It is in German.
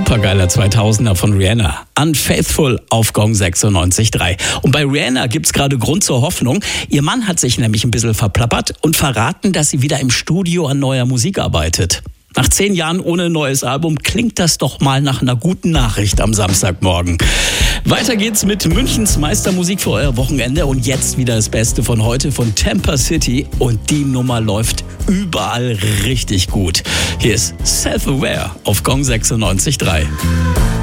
Supergeiler 2000er von Rihanna. Unfaithful auf Gong 96.3. Und bei Rihanna gibt's gerade Grund zur Hoffnung. Ihr Mann hat sich nämlich ein bisschen verplappert und verraten, dass sie wieder im Studio an neuer Musik arbeitet. Nach 10 Jahren ohne neues Album klingt das doch mal nach einer guten Nachricht am Samstagmorgen. Weiter geht's mit Münchens Meistermusik für euer Wochenende und jetzt wieder das Beste von heute von Tampa City und die Nummer läuft überall richtig gut. Hier ist Self-Aware auf Gong 96.3.